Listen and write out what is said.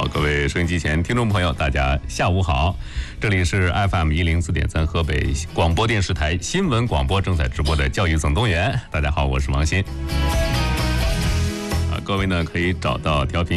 好，各位收音机前听众朋友，大家下午好，这里是 FM104.3河北广播电视台新闻广播正在直播的教育总动员。大家好，我是王鑫。各位呢可以找到调频